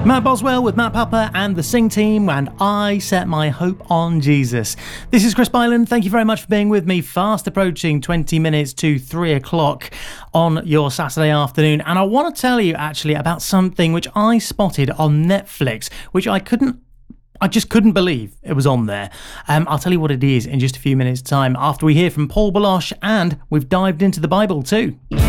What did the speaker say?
Matt Boswell with Matt Papa and the Sing Team, and I set my hope on Jesus. This is Chris Byland. Thank you very much for being with me. Fast approaching 20 minutes to 3 o'clock on your Saturday afternoon. And I want to tell you actually about something which I spotted on Netflix, which I just couldn't believe it was on there. I'll tell you what it is in just a few minutes' time after we hear from Paul Baloche, and we've dived into the Bible too.